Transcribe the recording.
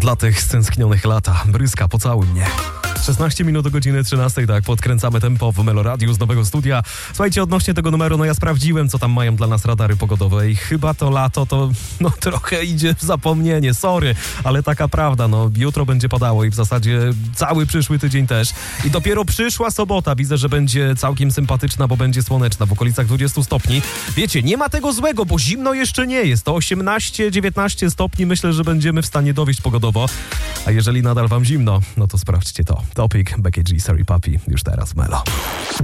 Dla tych stęsknionych lata. Bryska, pocałuj mnie. 16 minut do godziny 13, tak, podkręcamy tempo w Meloradiu z nowego studia. Słuchajcie, odnośnie tego numeru, no ja sprawdziłem, co tam mają dla nas radary pogodowe i chyba to lato to, no trochę idzie w zapomnienie, sorry, ale taka prawda, no jutro będzie padało i w zasadzie cały przyszły tydzień też. I dopiero przyszła sobota widzę, że będzie całkiem sympatyczna, bo będzie słoneczna, w okolicach 20 stopni. Wiecie, nie ma tego złego, bo zimno jeszcze nie jest, to 18-19 stopni myślę, że będziemy w stanie dowieść pogodowo, a jeżeli nadal wam zimno, no to sprawdźcie to. Topic, Becky G, Sorry Papi, już teraz Melo.